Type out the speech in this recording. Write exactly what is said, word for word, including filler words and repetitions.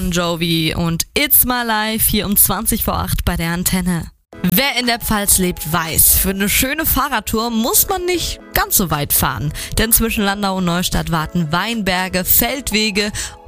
Jovi und It's My Life hier um zwanzig vor acht bei der Antenne. Wer in der Pfalz lebt, weiß, für eine schöne Fahrradtour muss man nicht ganz so weit fahren. Denn zwischen Landau und Neustadt warten Weinberge, Feldwege